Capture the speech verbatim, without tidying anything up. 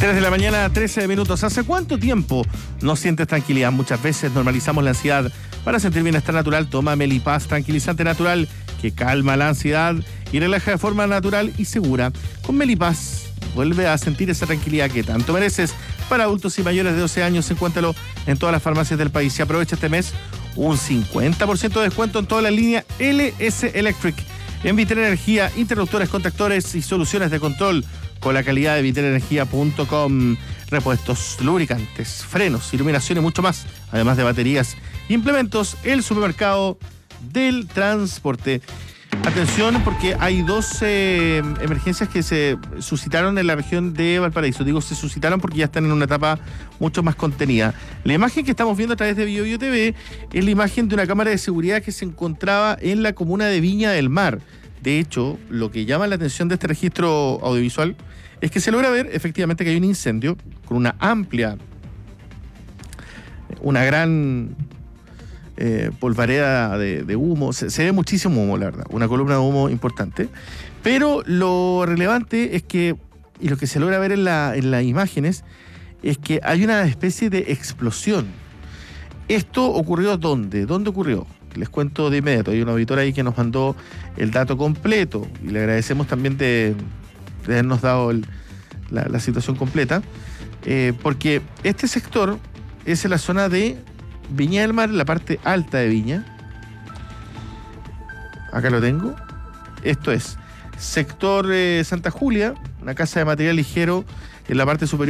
tres de la mañana, trece minutos. ¿Hace cuánto tiempo no sientes tranquilidad? Muchas veces normalizamos la ansiedad. Para sentir bienestar natural, toma Melipaz, tranquilizante natural que calma la ansiedad y relaja de forma natural y segura. Con Melipaz vuelve a sentir esa tranquilidad que tanto mereces. Para adultos y mayores de doce años, encuéntralo en todas las farmacias del país. Y aprovecha este mes un cincuenta por ciento de descuento en toda la línea L S Electric. En Vitera Energía, interruptores, contactores y soluciones de control con la calidad de vitera energía punto com. Repuestos, lubricantes, frenos, iluminación y mucho más. Además de baterías, implementos, el supermercado del transporte. Atención, porque hay dos eh, emergencias que se suscitaron en la región de Valparaíso. Digo, se suscitaron porque ya están en una etapa mucho más contenida. La imagen que estamos viendo a través de Bio Bio T V es la imagen de una cámara de seguridad que se encontraba en la comuna de Viña del Mar. De hecho, lo que llama la atención de este registro audiovisual es que se logra ver efectivamente que hay un incendio con una amplia, una gran eh, polvareda de, de humo. Se, se ve muchísimo humo, la verdad, una columna de humo importante. Pero lo relevante es que, y lo que se logra ver en, la, en las imágenes, es que hay una especie de explosión. ¿Esto ocurrió dónde? ¿Dónde ocurrió? Les cuento de inmediato. Hay un auditor ahí que nos mandó el dato completo y le agradecemos también de, de habernos dado el, la, la situación completa, eh, porque este sector es en la zona de Viña del Mar, la parte alta de Viña. Acá lo tengo. Esto es sector eh, Santa Julia, una casa de material ligero en la parte superior